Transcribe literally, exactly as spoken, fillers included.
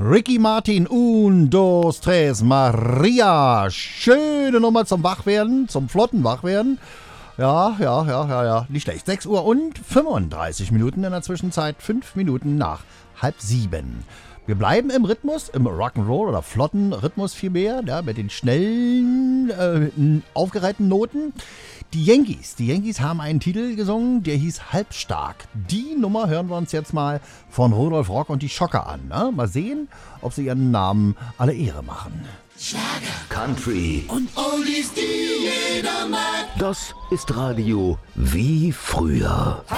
Ricky Martin, un, dos, tres, Maria. Schöne Nummer zum Wachwerden, zum flotten Wachwerden. Ja, ja, ja, ja, ja, nicht schlecht. sechs Uhr und fünfunddreißig Minuten in der Zwischenzeit, fünf Minuten nach halb sieben. Wir bleiben im Rhythmus, im Rock'n'Roll oder flotten Rhythmus vielmehr, ja, mit den schnellen, äh, aufgereihten Noten. Die Yankees, die Yankees haben einen Titel gesungen, der hieß Halbstark. Die Nummer hören wir uns jetzt mal von Rudolf Rock und die Schocker an. Ne? Mal sehen, ob sie ihren Namen alle Ehre machen. Schlager, Country und Oldies, die jeder mag. Das ist Radio wie früher.